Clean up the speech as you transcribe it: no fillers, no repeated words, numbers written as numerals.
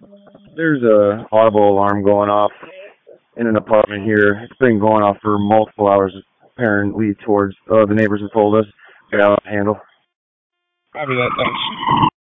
There's a audible alarm going off in an apartment here. It's been going off for multiple hours, apparently towards the neighbors have told us. Yeah, I'll handle. Copy that, thanks.